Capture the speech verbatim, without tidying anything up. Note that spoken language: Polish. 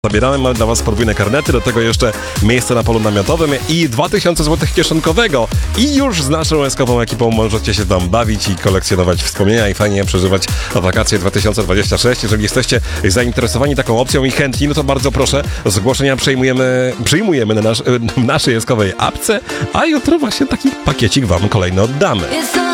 Zabieramy, mamy dla Was podwójne karnety, do tego jeszcze miejsce na polu namiotowym i dwa tysiące złotych kieszonkowego. I już z naszą eskową ekipą możecie się tam bawić i kolekcjonować wspomnienia i fajnie przeżywać wakacje dwa tysiące dwudziesty szósty. Jeżeli jesteście zainteresowani taką opcją i chętni, no to bardzo proszę, zgłoszenia przyjmujemy, przyjmujemy na nasz, w naszej eskowej apce, a jutro właśnie taki pakiecik Wam kolejny oddamy.